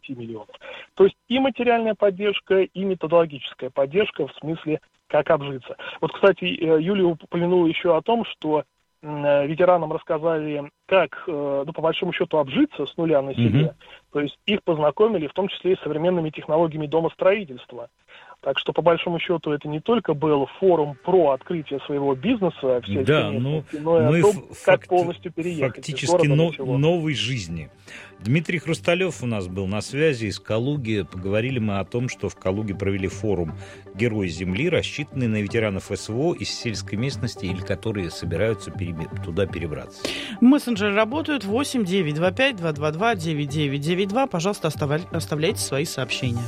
миллионов. То есть и материальная поддержка, и методологическая поддержка в смысле, как обжиться. Вот, кстати, Юлия упомянула еще о том, что ветеранам рассказали, как, по большому счету, обжиться с нуля на себе. То есть их познакомили в том числе и с современными технологиями домостроительства. Так что, по большому счету, это не только был форум про открытие своего бизнеса в сельской местности, но и о том, как полностью переехать. Фактически новой жизни. Дмитрий Хрусталев у нас был на связи из Калуги. Поговорили мы о том, что в Калуге провели форум «Герои Земли», рассчитанный на ветеранов СВО из сельской местности или которые собираются туда перебраться. Мессенджеры работают 8-925-222-9992. Пожалуйста, оставляйте свои сообщения.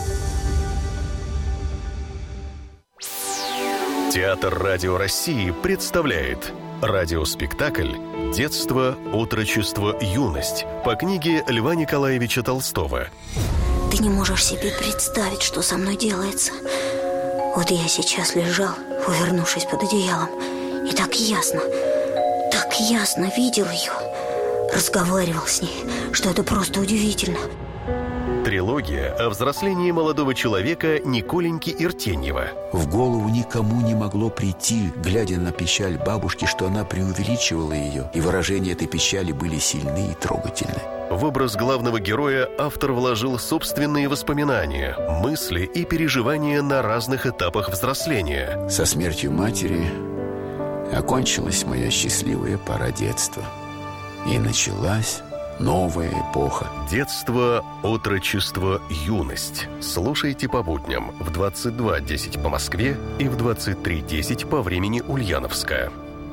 Театр Радио России представляет радиоспектакль «Детство, отрочество, юность» по книге Льва Николаевича Толстого. Ты не можешь себе представить, что со мной делается. Вот я сейчас лежал, увернувшись под одеялом, и так ясно видел ее, разговаривал с ней, что это просто удивительно. Трилогия о взрослении молодого человека Николеньки Иртеньева. В голову никому не могло прийти, глядя на печаль бабушки, что она преувеличивала ее, и выражения этой печали были сильны и трогательны. В образ главного героя автор вложил собственные воспоминания, мысли и переживания на разных этапах взросления. Со смертью матери окончилась моя счастливая пора детства. И началась новая эпоха. Детство, отрочество, юность. Слушайте по будням в 22:10 по Москве и в 23:10 по времени Ульяновска.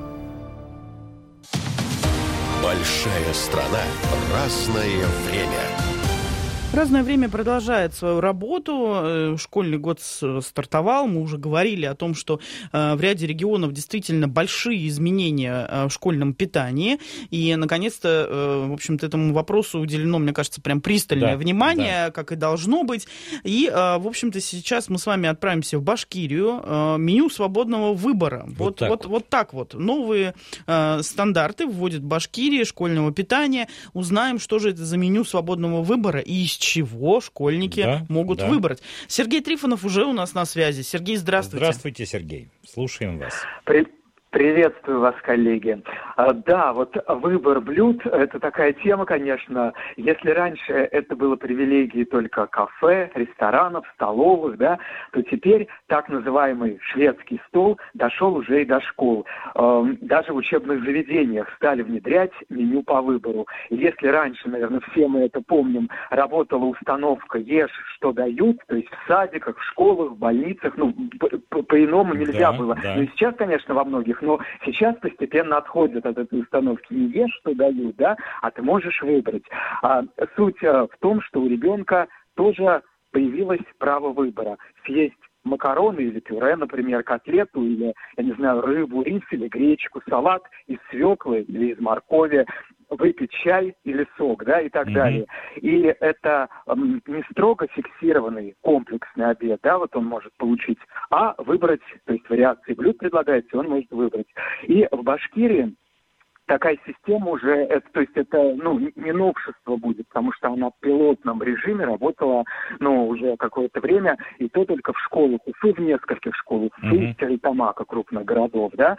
Большая страна. Разное время. Разное время продолжает свою работу. Школьный год стартовал. Мы уже говорили о том, что в ряде регионов действительно большие изменения в школьном питании. И, наконец-то, в общем-то, этому вопросу уделено, мне кажется, прям пристальное внимание, как и должно быть. И, в общем-то, сейчас мы с вами отправимся в Башкирию. Меню свободного выбора. Вот так вот. Новые стандарты вводит Башкирия школьного питания. Узнаем, что же это за меню свободного выбора и из чего школьники могут выбрать. Сергей Трифонов уже у нас на связи. Сергей, здравствуйте. Здравствуйте, Сергей. Слушаем вас. Приветствую вас, коллеги. Да, вот выбор блюд – это такая тема, конечно. Если раньше это было привилегией только кафе, ресторанов, столовых, да, то теперь так называемый шведский стол дошел уже и до школ. Даже в учебных заведениях стали внедрять меню по выбору. И если раньше, наверное, все мы это помним, работала установка «Ешь, что дают», то есть в садиках, в школах, в больницах, по-иному нельзя было. Да. Ну и сейчас, конечно, во многих, но сейчас постепенно отходят от этой установки. Не ешь, что дают, да, а ты можешь выбрать. Суть в том, что у ребенка тоже появилось право выбора. Съесть макароны или пюре, например, котлету, или, я не знаю, рыбу, рис или гречку, салат из свеклы или из моркови, выпить чай или сок, да, и так далее. И это не строго фиксированный комплексный обед, да, вот он может получить, а выбрать, то есть вариации блюд предлагается, он может выбрать. И в Башкирии такая система уже, это не новшество будет, потому что она в пилотном режиме работала, уже какое-то время, и то только в школах Уфы, в нескольких школах Уфы, Стерлитамака, крупных городов, да,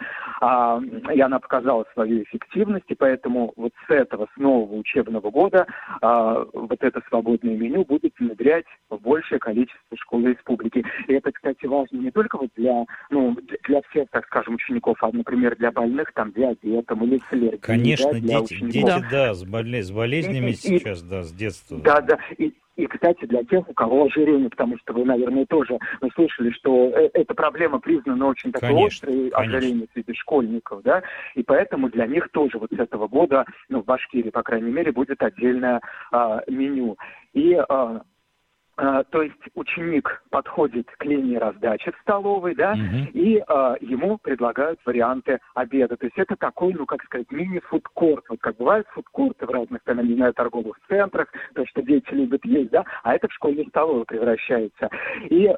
и она показала свою эффективность, и поэтому вот с нового учебного года вот это свободное меню будет внедрять в большее количество школ республики. И это, кстати, важно не только вот для всех, так скажем, учеников, а, например, для больных, там, диабетом или с аллергией. Конечно, дети, с болезнями сейчас, с детства. Да. И, кстати, для тех, у кого ожирение, потому что вы, наверное, тоже слышали, что эта проблема признана очень такой острой, ожирение среди школьников, да, и поэтому для них тоже вот с этого года, в Башкирии, по крайней мере, будет отдельное меню. И То есть ученик подходит к линии раздачи в столовой, да, и ему предлагают варианты обеда. То есть это такой, мини-фудкорт. Вот как бывают фудкорты в разных, торговых центрах, то, что дети любят есть, да, а это в школьную столовую превращается. И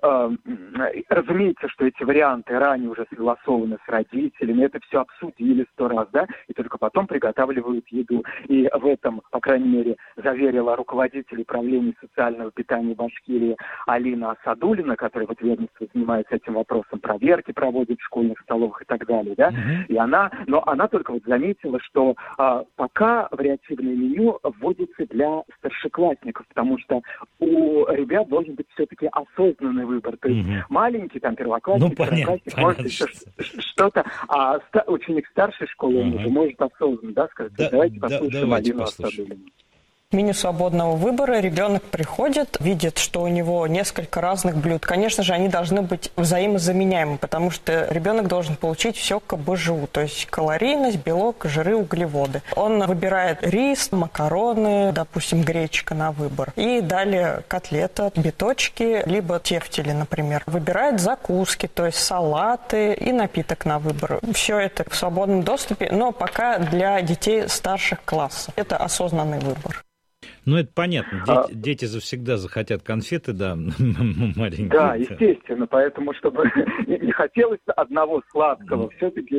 разумеется, что эти варианты ранее уже согласованы с родителями, это все обсудили 100 раз, да, и только потом приготавливают еду. И в этом, по крайней мере, заверила руководитель управления социального питания Башкирии Алина Асадуллина, которая вот ведомство занимается этим вопросом, проверки проводит в школьных столовых и так далее, да, и она только вот заметила, что пока вариативное меню вводится для старшеклассников, потому что у ребят должен быть все-таки осознанный выбор, то есть маленький, первоклассник, второклассник, может еще что-то, а ученик старшей школы он уже может осознанно, да, сказать, давайте послушаем Алину Асадуллину. Меню свободного выбора. Ребенок приходит, видит, что у него несколько разных блюд. Конечно же, они должны быть взаимозаменяемы, потому что ребенок должен получить все КБЖУ, то есть калорийность, белок, жиры, углеводы. Он выбирает рис, макароны, допустим, гречка на выбор. И далее котлета, биточки, либо тефтели, например. Выбирает закуски, то есть салаты и напиток на выбор. Все это в свободном доступе, но пока для детей старших классов. Это осознанный выбор. Ну, это понятно. Дети завсегда захотят конфеты, да, маленькие. Да, естественно, поэтому, чтобы не хотелось одного сладкого, все-таки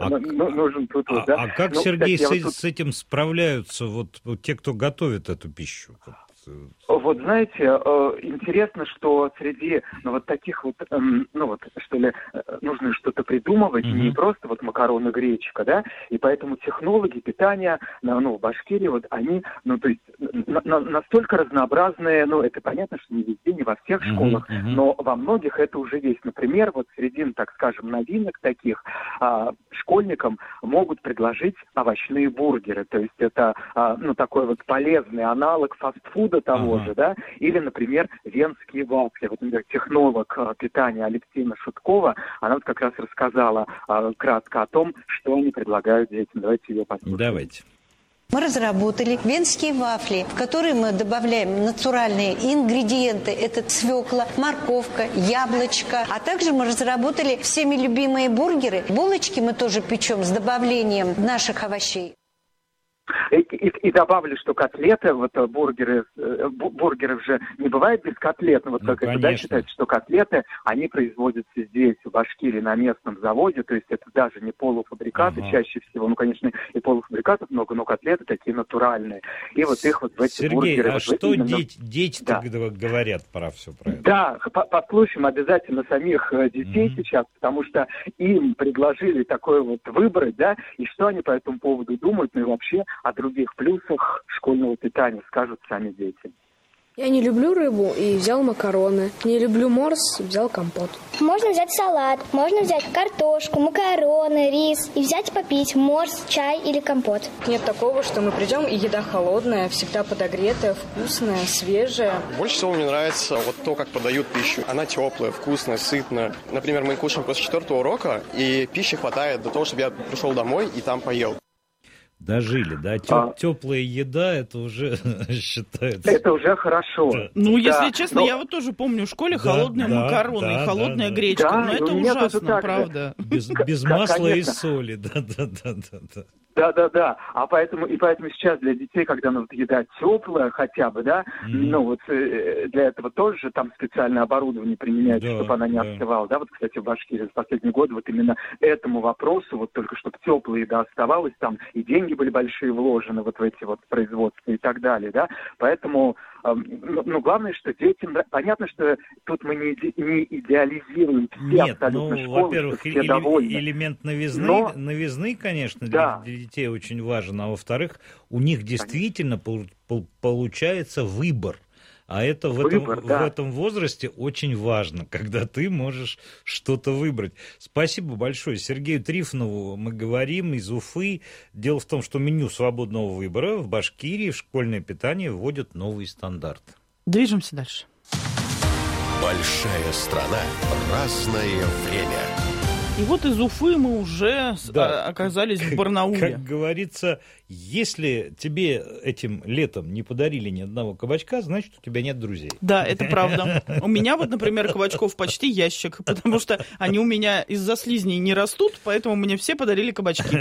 нужен тут вот, да. А как, Сергей, с этим справляются вот те, кто готовит эту пищу? Вот знаете, интересно, что среди таких вот, что ли, нужно что-то придумывать, не просто вот макароны, гречка, да, и поэтому технологи питания, в Башкирии, вот они, то есть настолько разнообразные, это понятно, что не везде, не во всех школах, но во многих это уже есть. Например, вот среди, так скажем, новинок таких, школьникам могут предложить овощные бургеры, то есть это, такой вот полезный аналог фастфуда того же, да, или, например, венские вафли. Вот, например, технолог питания Алевтина Шуткова, она вот как раз рассказала кратко о том, что они предлагают детям. Давайте ее послушаем. Давайте. Мы разработали венские вафли, в которые мы добавляем натуральные ингредиенты. Это свекла, морковка, яблочко. А также мы разработали всеми любимые бургеры. Булочки мы тоже печем с добавлением наших овощей. И добавлю, что котлеты, вот бургеров же не бывает без котлет, но вот как это, да, считается, что котлеты, они производятся здесь, в Башкирии, на местном заводе, то есть это даже не полуфабрикаты чаще всего, конечно, и полуфабрикатов много, но котлеты такие натуральные. И вот их вот в эти бургеры... Сергей, а что дети-то говорят про все про это? Да, послушаем обязательно самих детей сейчас, потому что им предложили такое вот выбрать, да, и что они по этому поводу думают, ну и вообще о других плюсах школьного питания скажут сами дети. Я не люблю рыбу и взял макароны. Не люблю морс, взял компот. Можно взять салат, можно взять картошку, макароны, рис и взять попить морс, чай или компот. Нет такого, что мы придем и еда холодная, всегда подогретая, вкусная, свежая. Больше всего мне нравится вот то, как подают пищу. Она теплая, вкусная, сытная. Например, мы кушаем после 4-го урока, и пищи хватает для того, чтобы я пришел домой и там поел. Дожили, да? Теплая еда, это уже считается... Это уже хорошо. Да. Ну, если честно, я вот тоже помню в школе холодные макароны и холодная гречка. Да, но это ужасно, правда. Без масла и соли, да. Да. А поэтому сейчас для детей, когда еда теплая хотя бы, да, для этого тоже там специальное оборудование применяется, чтобы она не остывала. Да, вот, кстати, в Башкирии за последние годы вот именно этому вопросу, вот только чтобы теплая еда оставалась там, и деньги были большие вложены вот в эти вот производства и так далее, да. Поэтому, главное, что детям... Понятно, что тут мы не идеализируем все абсолютно школы, во-первых, все довольны. Элемент новизны, конечно, для детей очень важен, а во-вторых, у них действительно получается выбор. А это в этом возрасте очень важно, когда ты можешь что-то выбрать. Спасибо большое Сергею Трифонову. Мы говорим из Уфы. Дело в том, что меню свободного выбора в Башкирии в школьное питание вводят новый стандарт. Движемся дальше. Большая страна, разное время. И вот из Уфы мы уже оказались в Барнауле. Как говорится, если тебе этим летом не подарили ни одного кабачка, значит, у тебя нет друзей. Да, это правда. У меня вот, например, кабачков почти ящик, потому что они у меня из-за слизней не растут, поэтому мне все подарили кабачки.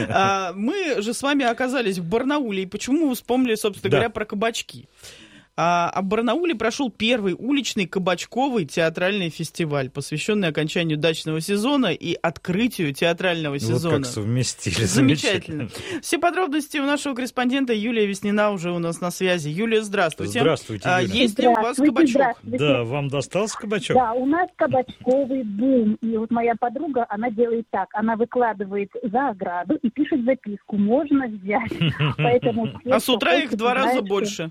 Мы же с вами оказались в Барнауле, и почему вы вспомнили, собственно говоря, про кабачки? А в Барнауле прошел первый уличный кабачковый театральный фестиваль, посвященный окончанию дачного сезона и открытию театрального сезона. Вот как совместили. Замечательно. Все подробности у нашего корреспондента Юлия Веснина уже у нас на связи. Юлия, здравствуйте. Здравствуйте, Юлия. Есть ли у вас кабачок? Да, вам достался кабачок? Да, у нас кабачковый бум. И вот моя подруга, она делает так. Она выкладывает за ограду и пишет записку. Можно взять. А с утра их в 2 раза больше.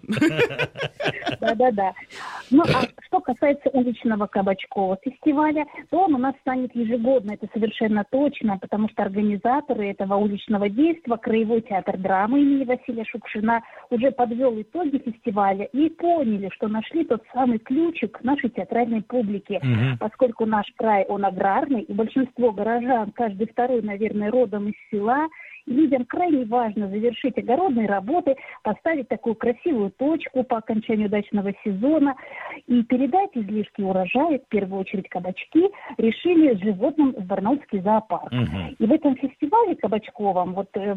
Да. Ну, а что касается уличного кабачкового фестиваля, то он у нас станет ежегодно, это совершенно точно, потому что организаторы этого уличного действия, Краевой театр драмы имени Василия Шукшина, уже подвел итоги фестиваля и поняли, что нашли тот самый ключик к нашей театральной публике, поскольку наш край, он аграрный, и большинство горожан, каждый второй, наверное, родом из села, и людям крайне важно завершить огородные работы, поставить такую красивую точку по окончанию дачного сезона и передать излишки урожая, в первую очередь кабачки, решили с животным в Барнаульский зоопарк. И в этом фестивале кабачковом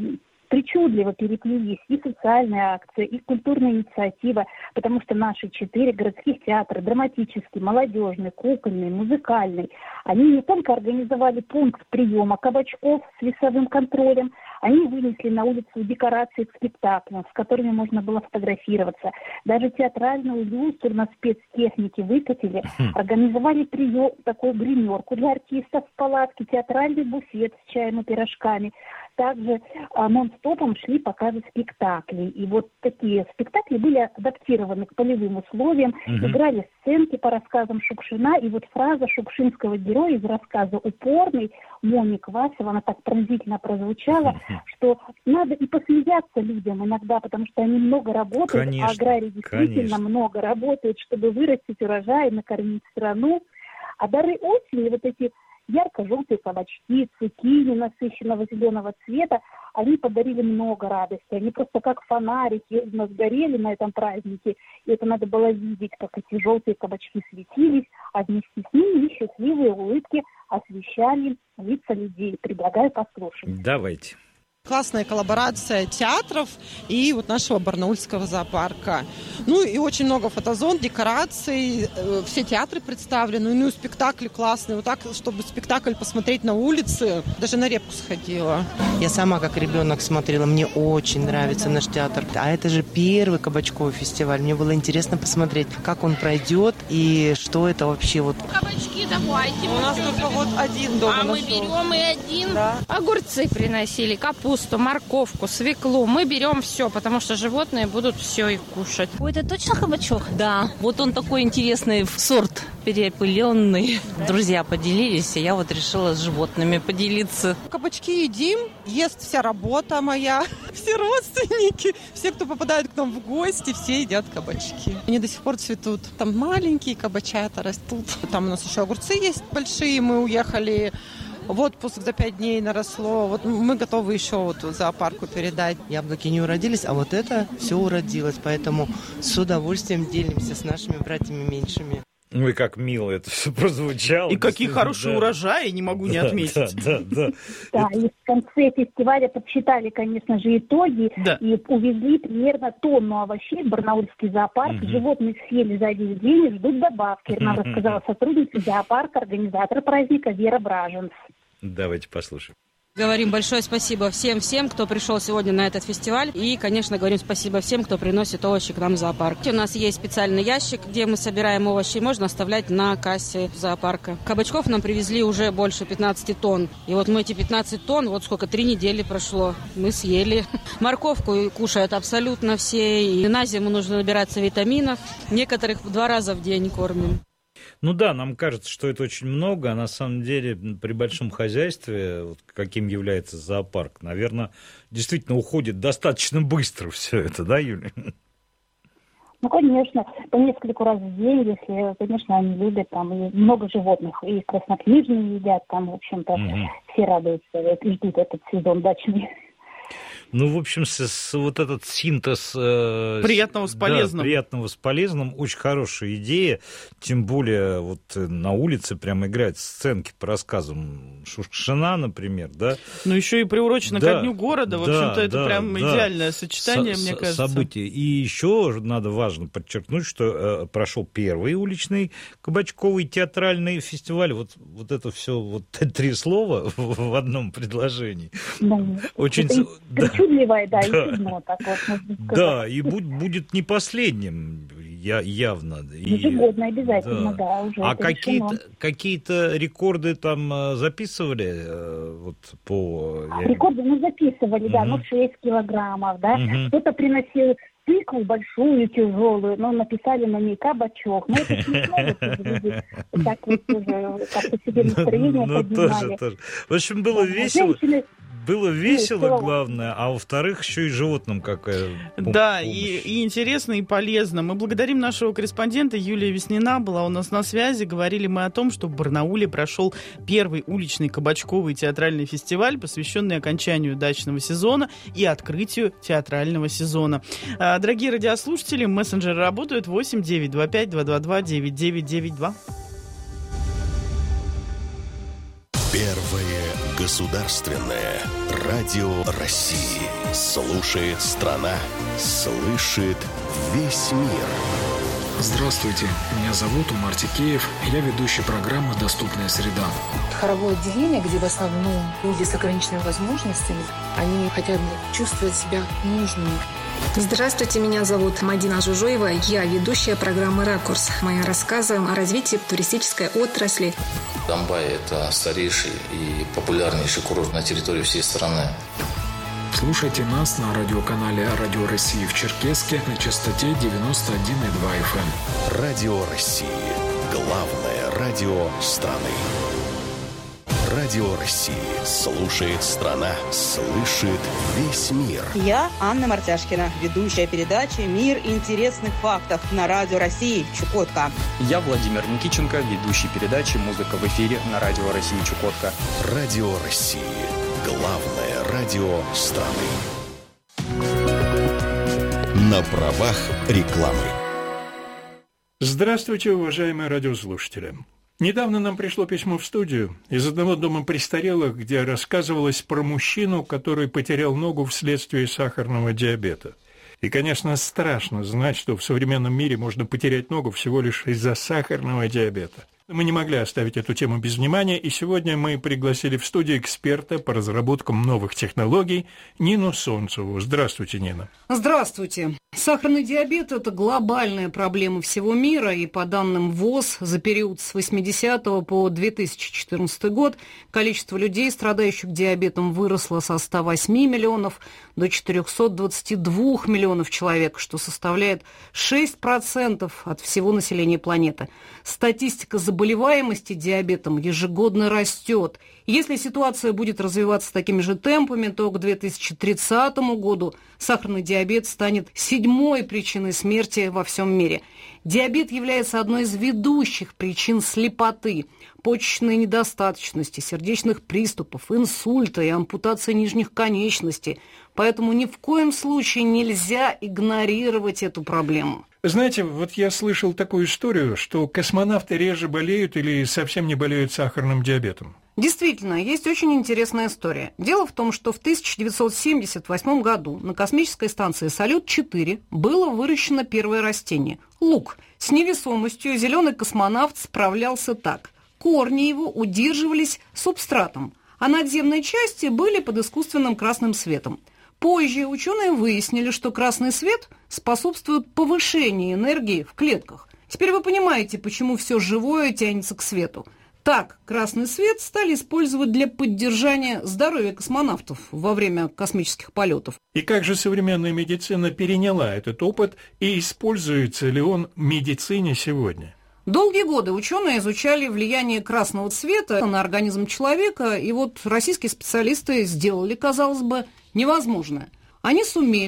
причудливо переплелись и социальная акция, и культурная инициатива, потому что наши 4 городских театра, драматический, молодежный, кукольный, музыкальный, они не только организовали пункт приема кабачков с весовым контролем, они вынесли на улицу декорации к спектаклям, с которыми можно было фотографироваться. Даже театральную люстру на спецтехнике выкатили, организовали прием, такую гримерку для артистов в палатке, театральный буфет с чаем и пирожками. Также нон-стопом шли показы спектаклей. И вот такие спектакли были адаптированы к полевым условиям, играли сценки по рассказам Шукшина. И вот фраза шукшинского героя из рассказа «Упорный» Мони Квасова, она так пронзительно прозвучала, что надо и посмеяться людям иногда, потому что они много работают, а аграрии действительно много работают, чтобы вырастить урожай и накормить страну. А дары осени, вот эти ярко-желтые кабачки, цукини насыщенного зеленого цвета, они подарили много радости. Они просто как фонарики у нас горели на этом празднике. И это надо было видеть, как эти желтые кабачки светились, а вместе с ними счастливые улыбки освещали лица людей. Предлагаю послушать. Давайте. Классная коллаборация театров и вот нашего барнаульского зоопарка. Ну и очень много фотозон, декораций, все театры представлены, ну и спектакли классные. Вот так, чтобы спектакль посмотреть на улице, даже на репку сходила. Я сама как ребенок смотрела, мне очень нравится наш театр. А это же первый кабачковый фестиваль. Мне было интересно посмотреть, как он пройдет и что это вообще вот. Кабачки давайте. У нас только вот один дома. А мы берем и один. Да. Огурцы приносили, капусту, морковку, свеклу. Мы берем все, потому что животные будут все и кушать. Ой, это точно кабачок? Да, вот он такой интересный сорт, перепыленный. Друзья поделились, и я вот решила с животными поделиться. Кабачки едим, ест вся работа моя, все родственники, все, кто попадает к нам в гости, все едят кабачки. Они до сих пор цветут. Там маленькие кабачата растут. Там у нас еще огурцы есть большие, мы уехали в отпуск за 5 дней, наросло. Вот мы готовы еще вот зоопарку передать. Яблоки не уродились, а вот это все уродилось. Поэтому с удовольствием делимся с нашими братьями меньшими. Ой, как мило это все прозвучало. И какие хорошие урожаи, не могу не отметить. Да, и в конце фестиваля подсчитали, конечно же, итоги и увезли примерно тонну овощей в барнаульский зоопарк. Животных съели за один день и ждут добавки. Нам рассказала сотрудница зоопарка, организатор праздника Вера Браженц. Давайте послушаем. Говорим большое спасибо всем, кто пришел сегодня на этот фестиваль. И, конечно, говорим спасибо всем, кто приносит овощи к нам в зоопарк. У нас есть специальный ящик, где мы собираем овощи. Можно оставлять на кассе зоопарка. Кабачков нам привезли уже больше 15 тонн. И вот мы эти 15 тонн, вот сколько, 3 недели прошло, мы съели. Морковку кушают абсолютно все. И на зиму нужно набираться витаминов. Некоторых 2 раза в день кормим. Ну да, нам кажется, что это очень много, а на самом деле при большом хозяйстве, вот, каким является зоопарк, наверное, действительно уходит достаточно быстро все это, да, Юля? Ну, конечно, по несколько раз в день, если, конечно, они любят, там, и много животных, и краснокнижные едят, там, в общем-то, все радуются, ждут этот сезон дачный. Ну, в общем, вот этот синтез... приятного с полезным. Да, приятного с полезным. Очень хорошая идея. Тем более вот на улице прямо играют сценки по рассказам Шукшина, например, да? Ну, еще и приурочено ко Дню города. В общем-то, это прям идеальное сочетание, мне кажется. События. И еще надо важно подчеркнуть, что прошел первый уличный кабачковый театральный фестиваль. Вот это все, вот 3 слова в одном предложении. Очень... Чудливое, и чудно, так вот, можно сказать. Да, и будет не последним, явно. Ежегодно обязательно, да, уже. А какие-то рекорды там записывали? Вот по... Рекорды мы записывали, да, 6 килограммов, да. Кто-то приносил тыкву большую, тяжелую, но написали на ней кабачок. Но это смешно, так вот уже как-то себе настроение поднимали. Тоже. В общем, было весело. Было весело, главное, а во-вторых, еще и животным какая помощь. Да, и интересно, и полезно. Мы благодарим нашего корреспондента. Юлия Веснина была у нас на связи. Говорили мы о том, что в Барнауле прошел первый уличный кабачковый театральный фестиваль, посвященный окончанию дачного сезона и открытию театрального сезона. Дорогие радиослушатели, мессенджеры работают 8 925 222 9992. Первое государственное радио России. Слушает страна, слышит весь мир. Здравствуйте, меня зовут Умар Тикеев, я ведущий программы «Доступная среда». Хоровое отделение, где в основном люди с ограниченными возможностями, они хотят чувствовать себя нужными. Здравствуйте, меня зовут Мадина Жужоева, я ведущая программы «Ракурс». Мы рассказываем о развитии туристической отрасли. Домбай – это старейший и популярнейший курорт на территории всей страны. Слушайте нас на радиоканале «Радио России» в Черкесске на частоте 91,2 FM. Радио России. Главное радио страны. Радио России. Слушает страна, слышит весь мир. Я Анна Мартяшкина, ведущая передачи «Мир интересных фактов» на Радио России Чукотка. Я Владимир Никиченко, ведущий передачи «Музыка в эфире» на Радио России Чукотка. Радио России. Главное радио страны. На правах рекламы. Здравствуйте, уважаемые радиослушатели. Недавно нам пришло письмо в студию из одного дома престарелых, где рассказывалось про мужчину, который потерял ногу вследствие сахарного диабета. И, конечно, страшно знать, что в современном мире можно потерять ногу всего лишь из-за сахарного диабета. Мы не могли оставить эту тему без внимания, и сегодня мы пригласили в студию эксперта по разработкам новых технологий Нину Солнцеву. Здравствуйте, Нина. Здравствуйте. Сахарный диабет – это глобальная проблема всего мира, и по данным ВОЗ, за период с 80 по 2014 год количество людей, страдающих диабетом, выросло со 108 миллионов до 422 миллионов человек, что составляет 6% от всего населения планеты. Статистика заболеваемости диабетом ежегодно растет. Если ситуация будет развиваться такими же темпами, то к 2030 году сахарный диабет станет 7-й причиной смерти во всем мире. Диабет является одной из ведущих причин слепоты, почечной недостаточности, сердечных приступов, инсульта и ампутации нижних конечностей. Поэтому ни в коем случае нельзя игнорировать эту проблему. Знаете, вот я слышал такую историю, что космонавты реже болеют или совсем не болеют сахарным диабетом. Действительно, есть очень интересная история. Дело в том, что в 1978 году на космической станции «Салют-4» было выращено первое растение – лук. С невесомостью зеленый космонавт справлялся так. Корни его удерживались субстратом, а надземные части были под искусственным красным светом. Позже ученые выяснили, что красный свет способствует повышению энергии в клетках. Теперь вы понимаете, почему все живое тянется к свету. Так, красный свет стали использовать для поддержания здоровья космонавтов во время космических полетов. И как же современная медицина переняла этот опыт и используется ли он в медицине сегодня? Долгие годы ученые изучали влияние красного цвета на организм человека, и вот российские специалисты сделали, казалось бы, невозможное. Они сумели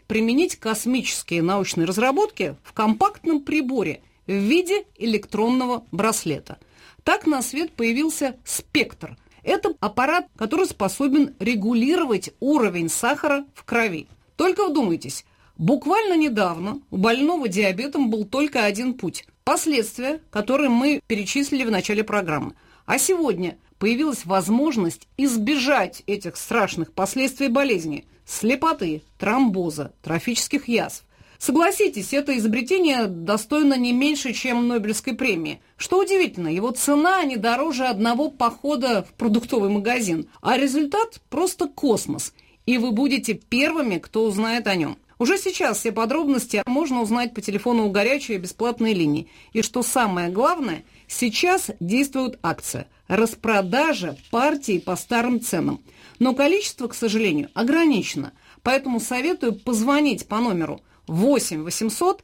применить космические научные разработки в компактном приборе в виде электронного браслета. Так на свет появился «Спектр». Это аппарат, который способен регулировать уровень сахара в крови. Только вдумайтесь, буквально недавно у больного диабетом был только один путь – последствия, которые мы перечислили в начале программы. А сегодня появилась возможность избежать этих страшных последствий болезни – слепоты, тромбоза, трофических язв. Согласитесь, это изобретение достойно не меньше, чем Нобелевской премии. Что удивительно, его цена не дороже одного похода в продуктовый магазин, а результат просто космос. И вы будете первыми, кто узнает о нем. Уже сейчас все подробности можно узнать по телефону у горячей бесплатной линии. И что самое главное, сейчас действует акция – распродажа партии по старым ценам. Но количество, к сожалению, ограничено. Поэтому советую позвонить по номеру 8 800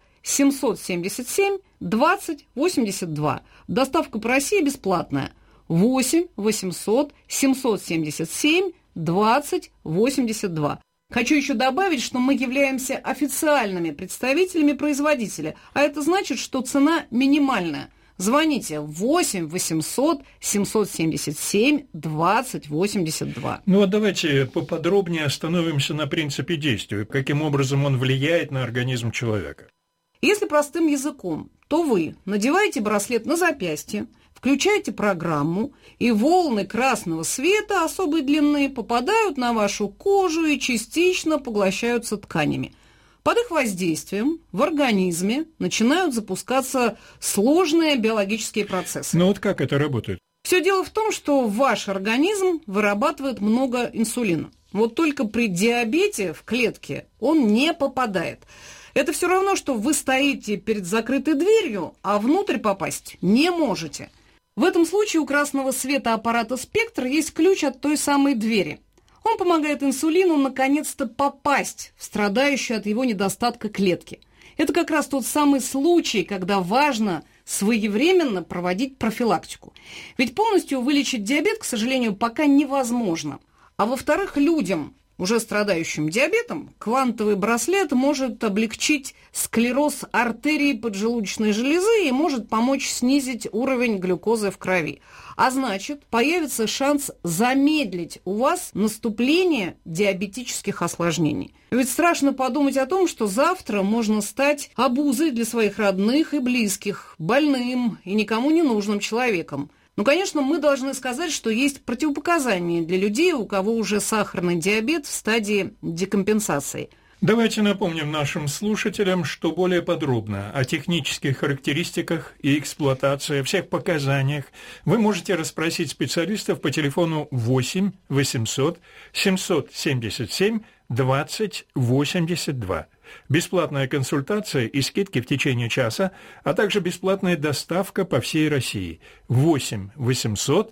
777 20 82. Доставка по России бесплатная. 8 800 777 20 82. Хочу еще добавить, что мы являемся официальными представителями производителя, а это значит, что цена минимальная. Звоните 8 800 777 20 82. Ну вот давайте поподробнее остановимся на принципе действия, каким образом он влияет на организм человека. Если простым языком, то вы надеваете браслет на запястье, включаете программу, и волны красного света особой длины попадают на вашу кожу и частично поглощаются тканями. Под их воздействием в организме начинают запускаться сложные биологические процессы. Ну вот как это работает? Все дело в том, что ваш организм вырабатывает много инсулина. Вот только при диабете в клетке он не попадает. Это все равно, что вы стоите перед закрытой дверью, а внутрь попасть не можете. В этом случае у красного света аппарата «Спектр» есть ключ от той самой двери. Он помогает инсулину наконец-то попасть в страдающую от его недостатка клетки. Это как раз тот самый случай, когда важно своевременно проводить профилактику. Ведь полностью вылечить диабет, к сожалению, пока невозможно. А во-вторых, людям, уже страдающим диабетом, квантовый браслет может облегчить склероз артерий поджелудочной железы и может помочь снизить уровень глюкозы в крови. А значит, появится шанс замедлить у вас наступление диабетических осложнений. Ведь страшно подумать о том, что завтра можно стать обузой для своих родных и близких, больным и никому не нужным человеком. Ну, конечно, мы должны сказать, что есть противопоказания для людей, у кого уже сахарный диабет в стадии декомпенсации. Давайте напомним нашим слушателям, что более подробно о технических характеристиках и эксплуатации, о всех показаниях вы можете расспросить специалистов по телефону 8 800 777 20 82. Бесплатная консультация и скидки в течение часа, а также бесплатная доставка по всей России. 8 800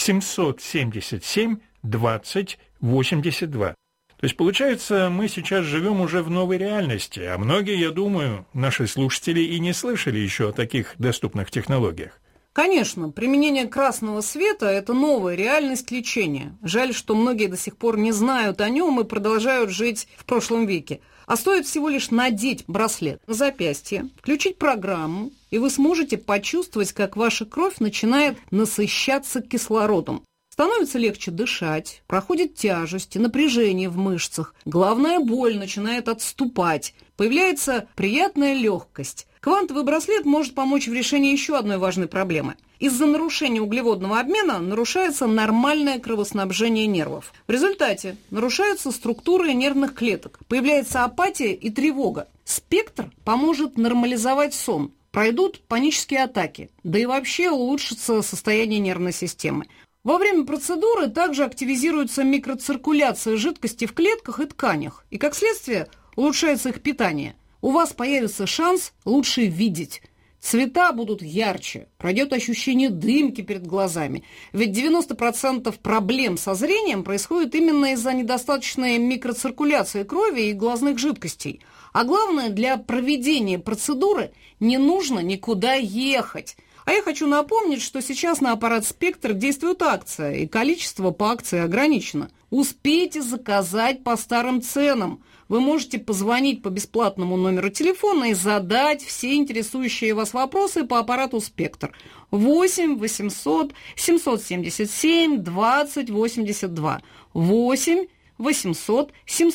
777 20 82. То есть, получается, мы сейчас живем уже в новой реальности, а многие, я думаю, наши слушатели и не слышали еще о таких доступных технологиях. Конечно, применение красного света – это новая реальность лечения. Жаль, что многие до сих пор не знают о нем и продолжают жить в прошлом веке. А стоит всего лишь надеть браслет на запястье, включить программу, и вы сможете почувствовать, как ваша кровь начинает насыщаться кислородом. Становится легче дышать, проходит тяжесть и напряжение в мышцах. Главная боль начинает отступать. Появляется приятная легкость. Квантовый браслет может помочь в решении еще одной важной проблемы. Из-за нарушения углеводного обмена нарушается нормальное кровоснабжение нервов. В результате нарушаются структуры нервных клеток, появляется апатия и тревога. Спектр поможет нормализовать сон, пройдут панические атаки, да и вообще улучшится состояние нервной системы. Во время процедуры также активизируется микроциркуляция жидкости в клетках и тканях, и, как следствие, улучшается их питание. У вас появится шанс лучше видеть. Цвета будут ярче, пройдет ощущение дымки перед глазами. Ведь 90% проблем со зрением происходит именно из-за недостаточной микроциркуляции крови и глазных жидкостей. А главное, для проведения процедуры не нужно никуда ехать. А я хочу напомнить, что сейчас на аппарат «Спектр» действует акция, и количество по акции ограничено. Успейте заказать по старым ценам. Вы можете позвонить по бесплатному номеру телефона и задать все интересующие вас вопросы по аппарату «Спектр». 8 800 777 20 82. 8 800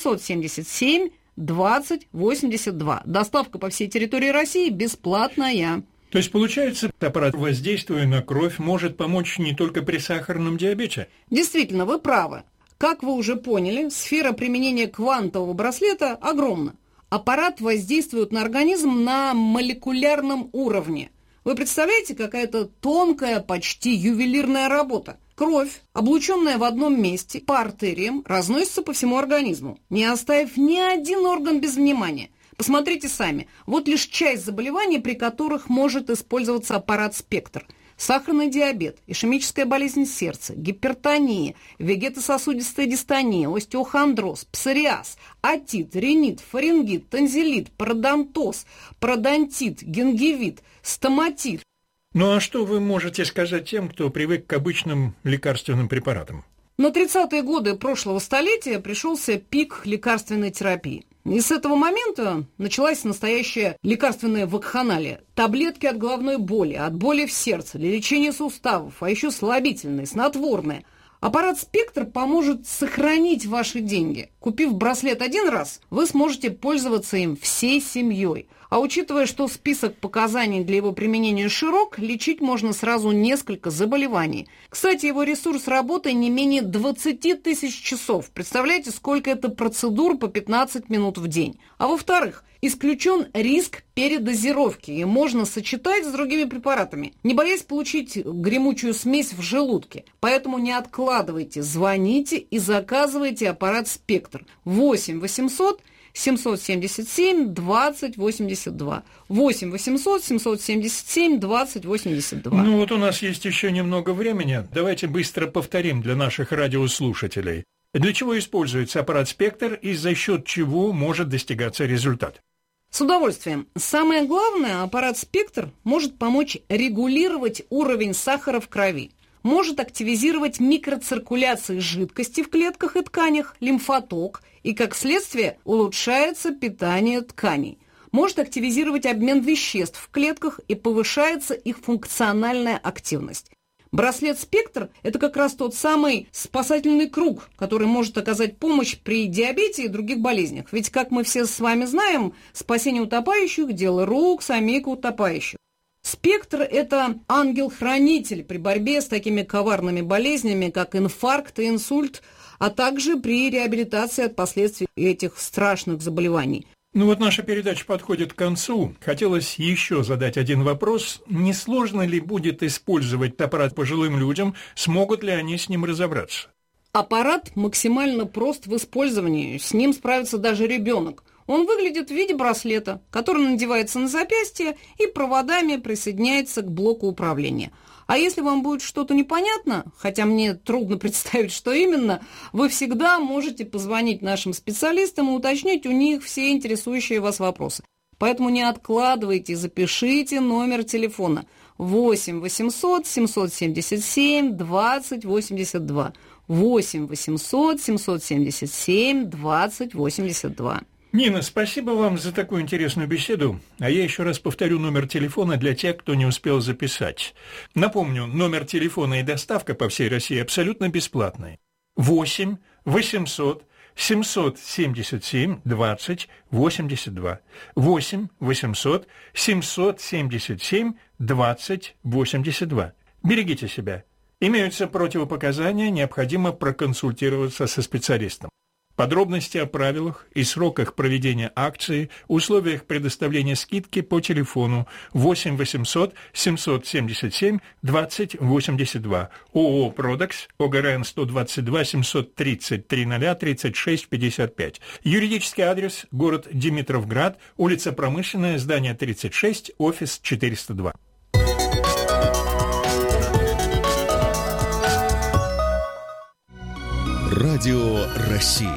777 20 82. Доставка по всей территории России бесплатная. То есть, получается, аппарат, воздействуя на кровь, может помочь не только при сахарном диабете? Действительно, вы правы. Как вы уже поняли, сфера применения квантового браслета огромна. Аппарат воздействует на организм на молекулярном уровне. Вы представляете, какая-то тонкая, почти ювелирная работа. Кровь, облученная в одном месте по артериям, разносится по всему организму, не оставив ни один орган без внимания. Посмотрите сами, вот лишь часть заболеваний, при которых может использоваться аппарат «Спектр». Сахарный диабет, ишемическая болезнь сердца, гипертония, вегетососудистая дистония, остеохондроз, псориаз, отит, ринит, фарингит, тонзиллит, пародонтоз, пародонтит, гингивит, стоматит. Ну а что вы можете сказать тем, кто привык к обычным лекарственным препаратам? На 30-е годы прошлого столетия пришелся пик лекарственной терапии. И с этого момента началась настоящая лекарственная вакханалия. Таблетки от головной боли, от боли в сердце, для лечения суставов, а еще слабительные, снотворные. Аппарат «Спектр» поможет сохранить ваши деньги. Купив браслет один раз, вы сможете пользоваться им всей семьей. А учитывая, что список показаний для его применения широк, лечить можно сразу несколько заболеваний. Кстати, его ресурс работы не менее 20 тысяч часов. Представляете, сколько это процедур по 15 минут в день. А во-вторых, исключен риск передозировки, и можно сочетать с другими препаратами, не боясь получить гремучую смесь в желудке. Поэтому не откладывайте, звоните и заказывайте аппарат «Спектр». 8 800 777 20 82. 8 800 777 20 82. Ну вот у нас есть еще немного времени. Давайте быстро повторим для наших радиослушателей. Для чего используется аппарат «Спектр» и за счет чего может достигаться результат? С удовольствием. Самое главное, аппарат «Спектр» может помочь регулировать уровень сахара в крови, может активизировать микроциркуляцию жидкости в клетках и тканях, лимфоток, и, как следствие, улучшается питание тканей. Может активизировать обмен веществ в клетках и повышается их функциональная активность. Браслет «Спектр» – это как раз тот самый спасательный круг, который может оказать помощь при диабете и других болезнях. Ведь, как мы все с вами знаем, спасение утопающих – дело рук самих утопающих. «Спектр» – это ангел-хранитель при борьбе с такими коварными болезнями, как инфаркт и инсульт, а также при реабилитации от последствий этих страшных заболеваний. Ну вот наша передача подходит к концу. Хотелось еще задать один вопрос. Не сложно ли будет использовать аппарат пожилым людям? Смогут ли они с ним разобраться? Аппарат максимально прост в использовании. С ним справится даже ребенок. Он выглядит в виде браслета, который надевается на запястье и проводами присоединяется к блоку управления. А если вам будет что-то непонятно, хотя мне трудно представить, что именно, вы всегда можете позвонить нашим специалистам и уточнить у них все интересующие вас вопросы. Поэтому не откладывайте, запишите номер телефона 8 800 777 20 82. 8 800 777 20 82. Нина, спасибо вам за такую интересную беседу. А я еще раз повторю номер телефона для тех, кто не успел записать. Напомню, номер телефона и доставка по всей России абсолютно бесплатные. 8 800 777 20 82. 8 800 777 20 82. Берегите себя. Имеются противопоказания, необходимо проконсультироваться со специалистом. Подробности о правилах и сроках проведения акции, условиях предоставления скидки по телефону 8 800 777 20 82. ООО «Продекс», ОГРН 122 730 00 36 55. Юридический адрес: город Димитровград, улица Промышленная, здание 36, офис 402. Радио России.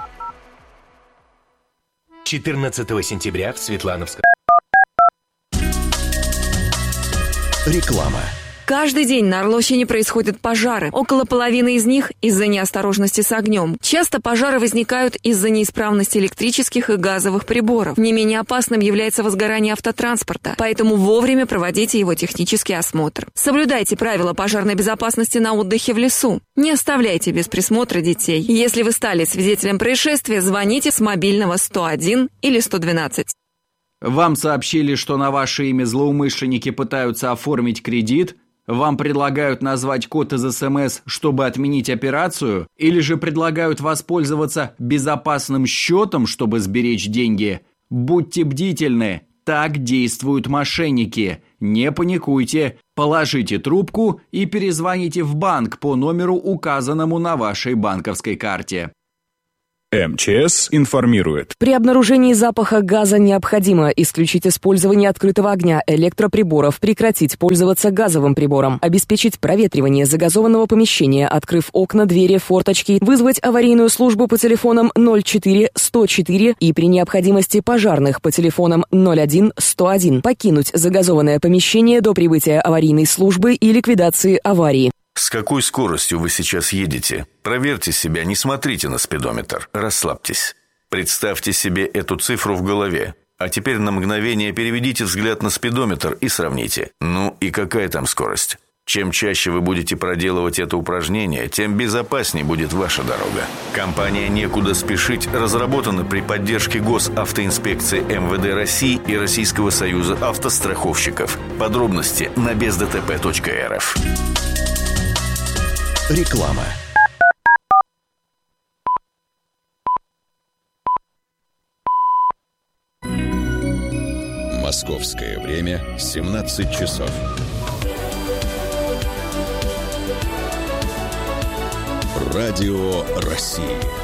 14 сентября в Светлановском. Реклама. Каждый день на Орловщине происходят пожары. Около половины из них из-за неосторожности с огнем. Часто пожары возникают из-за неисправности электрических и газовых приборов. Не менее опасным является возгорание автотранспорта, поэтому вовремя проводите его технический осмотр. Соблюдайте правила пожарной безопасности на отдыхе в лесу. Не оставляйте без присмотра детей. Если вы стали свидетелем происшествия, звоните с мобильного 101 или 112. Вам сообщили, что на ваше имя злоумышленники пытаются оформить кредит? Вам предлагают назвать код из СМС, чтобы отменить операцию? Или же предлагают воспользоваться безопасным счетом, чтобы сберечь деньги? Будьте бдительны, так действуют мошенники. Не паникуйте, положите трубку и перезвоните в банк по номеру, указанному на вашей банковской карте. МЧС информирует. При обнаружении запаха газа необходимо исключить использование открытого огня, электроприборов, прекратить пользоваться газовым прибором, обеспечить проветривание загазованного помещения, открыв окна, двери, форточки, вызвать аварийную службу по телефонам 04 104 и при необходимости пожарных по телефонам 01 101, покинуть загазованное помещение до прибытия аварийной службы и ликвидации аварии. С какой скоростью вы сейчас едете? Проверьте себя, не смотрите на спидометр. Расслабьтесь. Представьте себе эту цифру в голове. А теперь на мгновение переведите взгляд на спидометр и сравните. Ну и какая там скорость? Чем чаще вы будете проделывать это упражнение, тем безопаснее будет ваша дорога. Компания «Некуда спешить» разработана при поддержке Госавтоинспекции МВД России и Российского союза автостраховщиков. Подробности на бездтп.рф. Реклама. Московское время 17 часов. Радио России.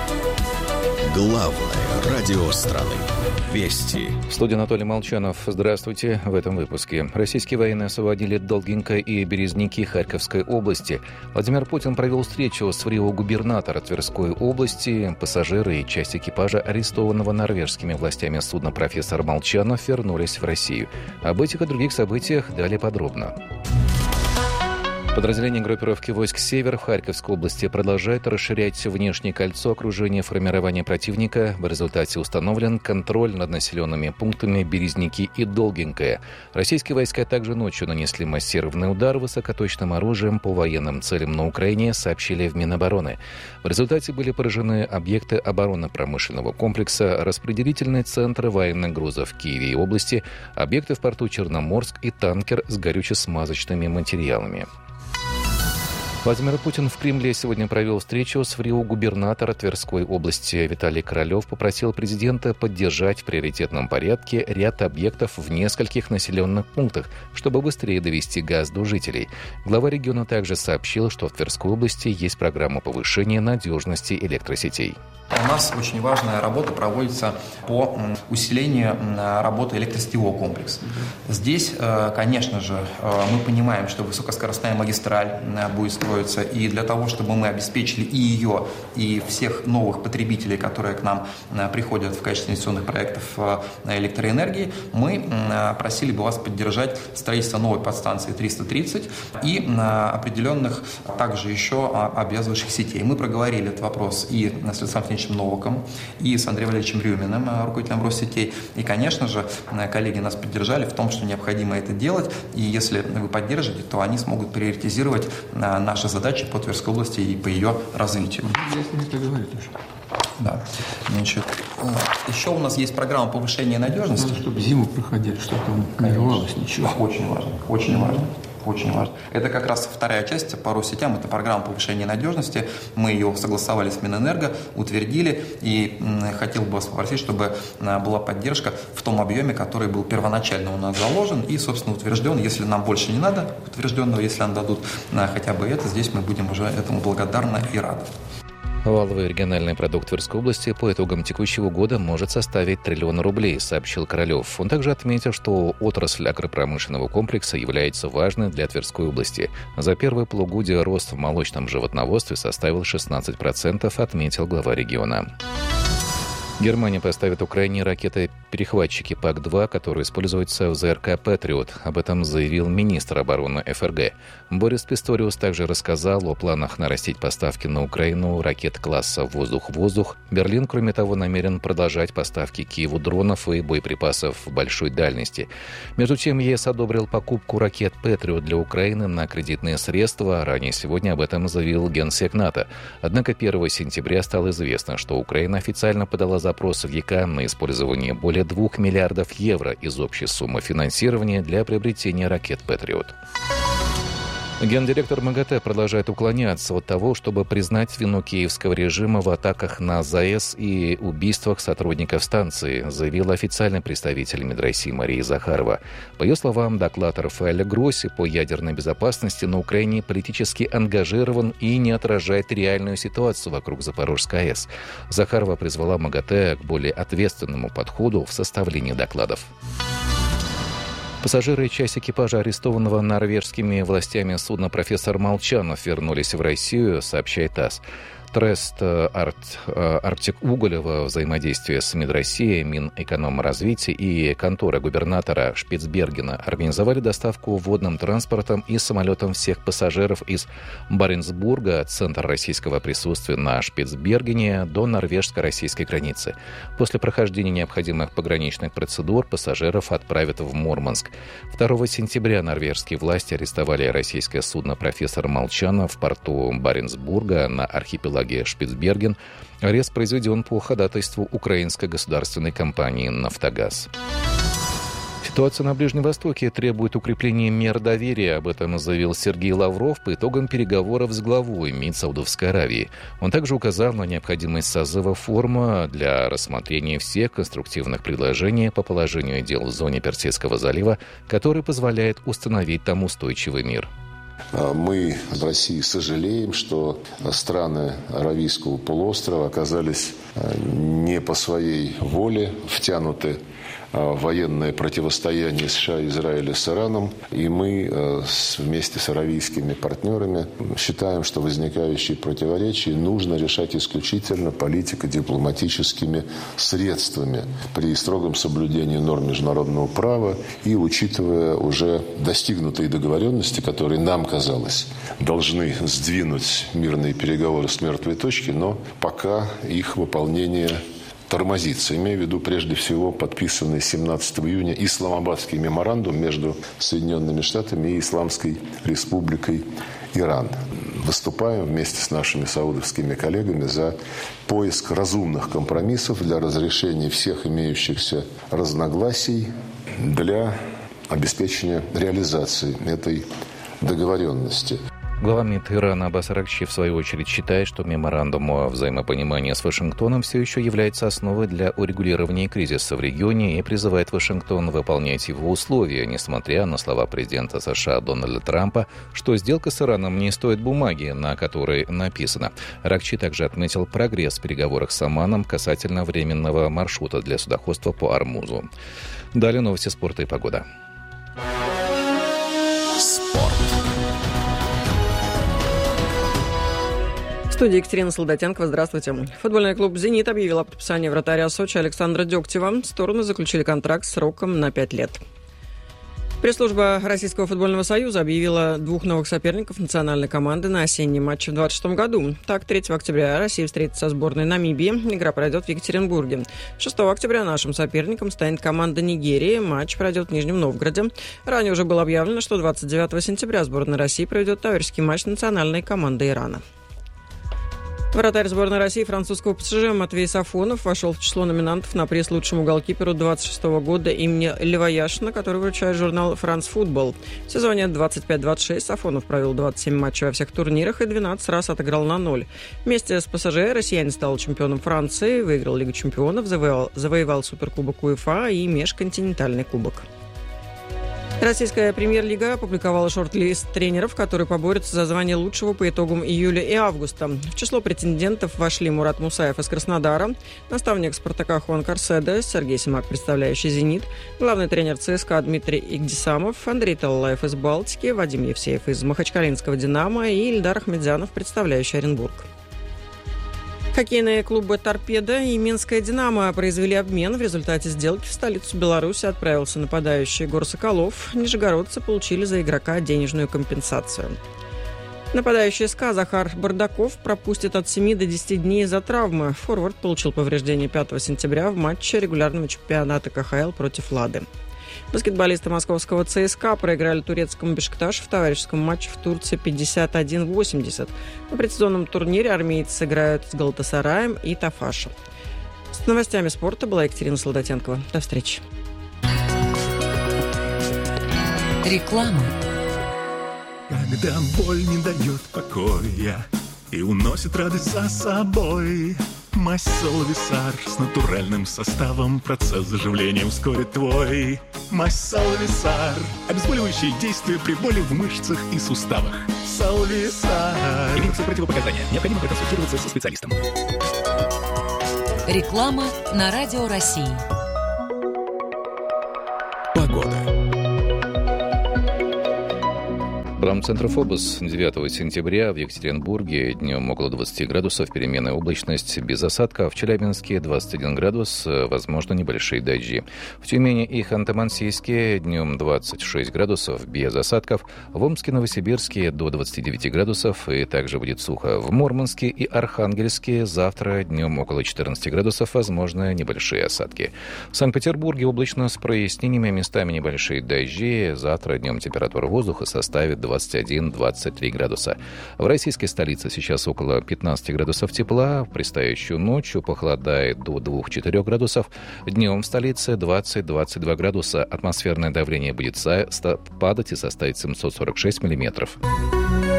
Главное радио страны. Вести. В студии Анатолий Молчанов. Здравствуйте. В этом выпуске. Российские военные освободили Долгинка и Березники Харьковской области. Владимир Путин провел встречу с губернатора Тверской области. Пассажиры и часть экипажа арестованного норвежскими властями судна «Профессор Молчанов» вернулись в Россию. Об этих и других событиях далее подробно. Подразделение группировки войск «Север» в Харьковской области продолжает расширять внешнее кольцо окружения формирования противника. В результате установлен контроль над населенными пунктами Березники и Долгинка. Российские войска также ночью нанесли массированный удар высокоточным оружием по военным целям на Украине, сообщили в Минобороны. В результате были поражены объекты оборонно-промышленного комплекса, распределительные центры военных грузов в Киеве и области, объекты в порту Черноморск и танкер с горюче-смазочными материалами. Владимир Путин в Кремле сегодня провел встречу с губернатора Тверской области. Виталий Королев попросил президента поддержать в приоритетном порядке ряд объектов в нескольких населенных пунктах, чтобы быстрее довести газ до жителей. Глава региона также сообщил, что в Тверской области есть программа повышения надежности электросетей. У нас очень важная работа проводится по усилению работы электросетевого комплекса. Здесь, конечно же, мы понимаем, что высокоскоростная магистраль будет строиться, и для того, чтобы мы обеспечили и ее, и всех новых потребителей, которые к нам приходят в качестве инвестиционных проектов электроэнергии, мы просили бы вас поддержать строительство новой подстанции 330 и определенных также еще обвязывающих сетей. Мы проговорили этот вопрос и с Александром Новаком, и с Андреем Валерьевичем Рюминым, руководителем Россетей. И, конечно же, коллеги нас поддержали в том, что необходимо это делать. И если вы поддержите, то они смогут приоритизировать наши задачи по Тверской области и по ее развитию. Да. Значит, еще у нас есть программа повышения надежности. Надо, чтобы зиму проходили, чтобы там не рвалось ничего. Очень важно, очень важно. Очень важно. Это как раз вторая часть по Россетям, это программа повышения надежности. Мы ее согласовали с Минэнерго, утвердили, и хотел бы вас попросить, чтобы была поддержка в том объеме, который был первоначально у нас заложен и, собственно, утвержден. Если нам больше не надо утвержденного, если нам дадут хотя бы это, здесь мы будем уже этому благодарны и рады. Валовый региональный продукт Тверской области по итогам текущего года может составить 1 триллион рублей, сообщил Королев. Он также отметил, что отрасль агропромышленного комплекса является важной для Тверской области. За первое полугодие рост в молочном животноводстве составил 16%, отметил глава региона. Германия поставит Украине ракеты-перехватчики ПАК-2, которые используются в ЗРК «Патриот». Об этом заявил министр обороны ФРГ. Борис Писториус также рассказал о планах нарастить поставки на Украину ракет класса «Воздух-воздух». Берлин, кроме того, намерен продолжать поставки Киеву дронов и боеприпасов большой дальности. Между тем, ЕС одобрил покупку ракет «Патриот» для Украины на кредитные средства. Ранее сегодня об этом заявил генсек НАТО. Однако 1 сентября стало известно, что Украина официально подала запрос в ЕК на использование более 2 миллиардов евро из общей суммы финансирования для приобретения ракет «Патриот». Гендиректор МАГАТЭ продолжает уклоняться от того, чтобы признать вину киевского режима в атаках на ЗАЭС и убийствах сотрудников станции, заявил официальный представитель МИД России Мария Захарова. По ее словам, доклад Рафаэля Гросси по ядерной безопасности на Украине политически ангажирован и не отражает реальную ситуацию вокруг Запорожской АЭС. Захарова призвала МАГАТЭ к более ответственному подходу в составлении докладов. Пассажиры и часть экипажа арестованного норвежскими властями судна «Профессор Молчанов» вернулись в Россию, сообщает ТАСС. Трест Арктик Уголь во взаимодействии с МИД России, Минэкономразвития и контора губернатора Шпицбергена организовали доставку водным транспортом и самолетом всех пассажиров из Баренцбурга, центр российского присутствия на Шпицбергене, до норвежско-российской границы. После прохождения необходимых пограничных процедур пассажиров отправят в Мурманск. 2 сентября норвежские власти арестовали российское судно «Профессор Молчанов» в порту Баренцбурга на архипелаге Шпицберген. Арест произведен по ходатайству украинской государственной компании «Нафтогаз». Ситуация на Ближнем Востоке требует укрепления мер доверия. Об этом заявил Сергей Лавров по итогам переговоров с главой МИД Саудовской Аравии. Он также указал на необходимость созыва форума для рассмотрения всех конструктивных предложений по положению дел в зоне Персидского залива, который позволяет установить там устойчивый мир. Мы в России сожалеем, что страны Аравийского полуострова оказались не по своей воле втянуты военное противостояние США, Израиля с Ираном. И мы вместе с аравийскими партнерами считаем, что возникающие противоречия нужно решать исключительно политико-дипломатическими средствами при строгом соблюдении норм международного права и учитывая уже достигнутые договоренности, которые, нам казалось, должны сдвинуть мирные переговоры с мертвой точки, но пока их выполнение тормозится. Имею в виду прежде всего подписанный 17 июня Исламабадский меморандум между Соединенными Штатами и Исламской Республикой Иран. Выступаем вместе с нашими саудовскими коллегами за поиск разумных компромиссов для разрешения всех имеющихся разногласий для обеспечения реализации этой договоренности. Глава МИД Ирана Аббас Аракчи, в свою очередь, считает, что меморандум о взаимопонимании с Вашингтоном все еще является основой для урегулирования кризиса в регионе и призывает Вашингтон выполнять его условия, несмотря на слова президента США Дональда Трампа, что сделка с Ираном не стоит бумаги, на которой написано. Аракчи также отметил прогресс в переговорах с Оманом касательно временного маршрута для судоходства по Ормузу. Далее новости спорта и погода. В студии Екатерина Солдатенкова. Здравствуйте. Футбольный клуб «Зенит» объявил о подписании вратаря Сочи Александра Дегтева. Стороны заключили контракт сроком на 5 лет. Пресс-служба Российского футбольного союза объявила 2 новых соперников национальной команды на осенний матч в 2026 году. Так, 3 октября Россия встретится со сборной Намибии. Игра пройдет в Екатеринбурге. 6 октября нашим соперником станет команда Нигерии. Матч пройдет в Нижнем Новгороде. Ранее уже было объявлено, что 29 сентября сборная России проведет товарищеский матч национальной команды Ирана. Вратарь сборной России французского ПСЖ Матвей Сафонов вошел в число номинантов на приз лучшему голкиперу 26 года имени Льва Яшина, который вручает журнал «France Football». В сезоне 25-26 Сафонов провел 27 матчей во всех турнирах и 12 раз отыграл на 0. Вместе с ПСЖ россиянин стал чемпионом Франции, выиграл Лигу чемпионов, завоевал Суперкубок УЕФА и Межконтинентальный кубок. Российская премьер-лига опубликовала шорт-лист тренеров, которые поборются за звание лучшего по итогам июля и августа. В число претендентов вошли Мурат Мусаев из Краснодара, наставник «Спартака» Хуан Карседо, Сергей Симак, представляющий «Зенит», главный тренер ЦСКА Дмитрий Игдисамов, Андрей Таллаев из Балтики, Вадим Евсеев из Махачкалинского «Динамо» и Ильдар Ахмедзянов, представляющий Оренбург. Хоккейные клубы «Торпедо» и «Минская Динамо» произвели обмен. В результате сделки в столицу Беларуси отправился нападающий Егор Соколов. Нижегородцы получили за игрока денежную компенсацию. Нападающий СКА Захар Бардаков пропустит от 7 до 10 дней из-за травмы. Форвард получил повреждение 5 сентября в матче регулярного чемпионата КХЛ против «Лады». Баскетболисты московского ЦСКА проиграли турецкому «Бешикташу» в товарищеском матче в Турции 51-80. На предсезонном турнире армейцы сыграют с «Галатасараем» и «Тафашем». С новостями спорта была Екатерина Солдатенкова. До встречи. Реклама. Когда боль не дает покоя и уносит радость за собой, мазь Солвисар с натуральным составом, процесс заживления ускорит твой. Мазь Солвисар, обезболивающее действие при боли в мышцах и суставах. Солвисар. Имеются противопоказания. Необходимо проконсультироваться со специалистом. Реклама на Радио России. Погода. Промцентр ФОБОС 9 сентября в Екатеринбурге днем около 20 градусов, переменная облачность без осадков. В Челябинске 21 градус, возможно, небольшие дожди. В Тюмени и Ханты-Мансийске днем 26 градусов без осадков. В Омске, Новосибирске до 29 градусов и также будет сухо. В Мурманске и Архангельске завтра днем около 14 градусов, возможно, небольшие осадки. В Санкт-Петербурге облачно с прояснениями, местами небольшие дожди. Завтра днем температура воздуха составит 21-23 градуса. В российской столице сейчас около 15 градусов тепла. В предстоящую ночью похолодает до 2-4 градусов. Днем в столице 20-22 градуса. Атмосферное давление будет падать и составить 746 миллиметров.